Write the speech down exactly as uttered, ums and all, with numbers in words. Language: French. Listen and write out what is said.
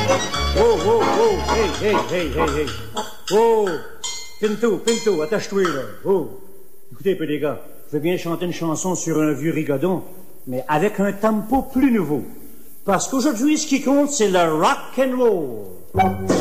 Oh, oh, oh, hey, hey, hey, hey, hey. Oh, Pinto, Pinto, attache-toi là. Oh, écoutez un peu les gars, je veux bien chanter une chanson sur un vieux rigodon, mais avec un tempo plus nouveau. Parce qu'aujourd'hui, ce qui compte, c'est le rock and roll.